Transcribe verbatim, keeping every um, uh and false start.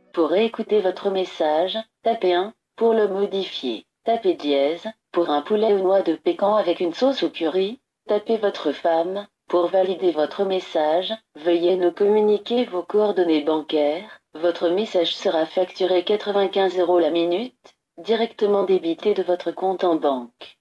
Pour écouter votre message, tapez un. Pour le modifier, tapez dièse. Pour un poulet ou noix de pécan avec une sauce au curry, tapez votre femme. Pour valider votre message, veuillez nous communiquer vos coordonnées bancaires. Votre message sera facturé quatre-vingt-quinze euros la minute, directement débité de votre compte en banque.